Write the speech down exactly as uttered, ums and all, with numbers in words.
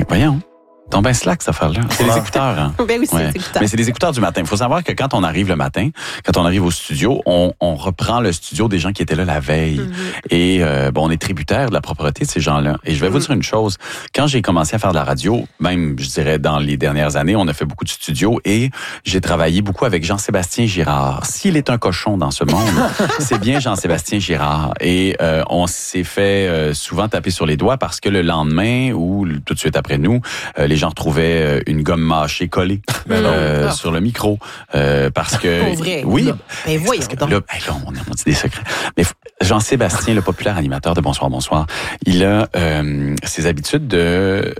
Voyons. Donc, ben slack, cette affaire-là. C'est les écouteurs, hein? Ben oui, c'est ouais. les écouteurs. Mais c'est les écouteurs du matin. Il faut savoir que quand on arrive le matin, quand on arrive au studio, on, on reprend le studio des gens qui étaient là la veille. Mm-hmm. Et euh, bon, on est tributaire de la propreté de ces gens-là. Et je vais mm-hmm. vous dire une chose. Quand j'ai commencé à faire de la radio, même, je dirais, dans les dernières années, on a fait beaucoup de studios et j'ai travaillé beaucoup avec Jean-Sébastien Girard. S'il est un cochon dans ce monde, c'est bien Jean-Sébastien Girard. Et euh, on s'est fait euh, souvent taper sur les doigts parce que le lendemain ou tout de suite après nous, euh, les gens retrouvaient une gomme mâchée collée euh, oh. sur le micro. Euh, parce que... Pour vrai? Oui. Là, ben voyons que, donc. Là, là, on, on dit des secrets. Mais Jean-Sébastien, le populaire animateur de Bonsoir, Bonsoir, il a euh, ses habitudes de